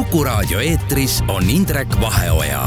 Kuku Raadio eetris on Indrek Vaheoja.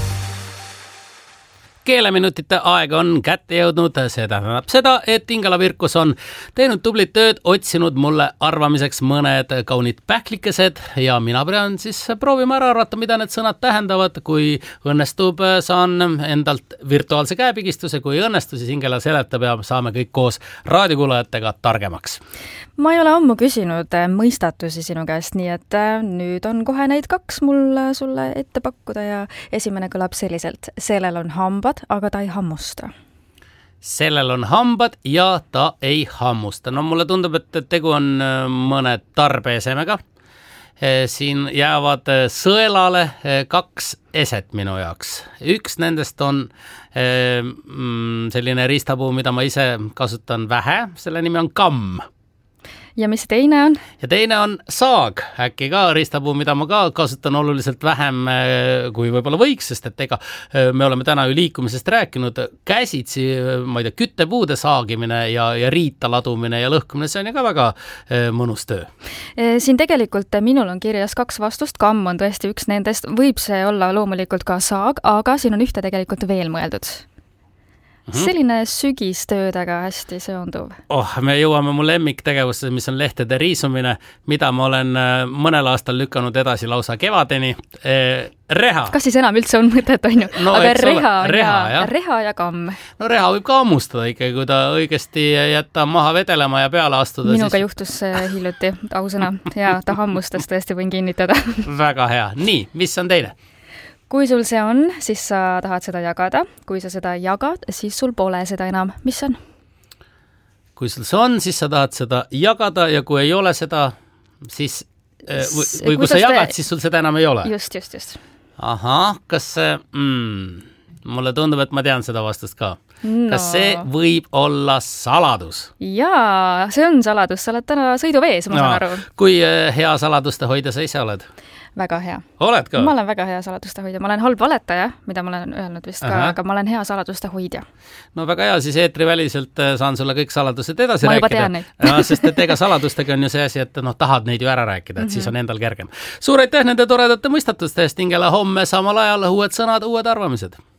Keeleminutite aeg on kätte jõudnud, see tähendab seda, et Ingela Virkus on teinud tublit tööd, otsinud mulle arvamiseks mõned kaunid pähklikesed ja mina pean siis proovima ära arvata, mida need sõnad tähendavad. Kui õnnestub, saan endalt virtuaalse käepigistuse, kui õnnestu, siis Ingela seletab ja saame kõik koos raadiokuulajatega targemaks. Ma ei ole ammu küsinud mõistatusi sinu käest, nii et nüüd on kohe neid 2 mul sulle ette pakkuda ja esimene kõlab selliselt. Sellel on hambad, aga ta ei hammusta. Sellel on hambad ja ta ei hammusta. No mulle tundub, et tegu on mõne tarbeesemega. Siin jäävad sõelale 2 eset minu jaoks. Üks nendest on selline riistapuu, mida ma ise kasutan vähe. Selle nimi on kamm. Ja mis teine on? Ja teine on saag, äkki ka riistapuu, mida ma ka kasutan oluliselt vähem kui võib-olla võiks, sest et ega me oleme täna ju liikumisest rääkinud, käsitsi, ma ei tea, küttepuude saagimine ja riita ladumine ja lõhkumine, see on ju ka väga mõnus töö. Siin tegelikult minul on kirjas 2 vastust, kamm on tõesti üks nendest, võib see olla loomulikult ka saag, aga siin on ühte tegelikult veel mõeldud. Selline sügistöödega hästi seonduv. Me jõuame mu lemmiktegevusse, mis on lehtede riisumine, mida ma olen mõnel aastal lükanud edasi lausa kevadeni. Reha. Kas siis enam üldse on mõtet, on ju? No, aga reha ja kamm. No reha võib ka hammustada ikkagi, kui ta õigesti jätta maha vedelema ja peale astuda. Minuga juhtus hiljuti, ausõna. Ja ta hammustas, tõesti võin kinnitada. Väga hea. Nii, mis on teine? Kui sul see on, siis sa tahad seda jagada. Kui sa seda jagad, siis sul pole seda enam. Mis on? Kui sul see on, siis sa tahad seda jagada ja kui ei ole seda, siis või kui sa jagad, siis sul seda enam ei ole. Just. Ahah, kas see... mulle tundub, et ma tean seda vastust ka. No. Kas see võib olla saladus? Jaa, see on saladus. Sa oled täna sõiduvees, ma saan aru. Kui hea saladuste hoida sa ise oled? Väga hea. Oled ka? Ma olen väga hea saladuste hoidja. Ma olen halb valetaja, mida ma olen öelnud vist ka, aga ma olen hea saladuste hoidja. No väga hea, siis eetriväliselt saan sulle kõik saladused edasi rääkida. Ma juba tean neid. Ja, sest et ega saladustega on ju see asi, et tahad neid ju ära rääkida, et siis on endal kergem. Suur aitäh nende toredate mõistatuste eest, Ingela, homme samal ajal uued sõnad, uued arvamised.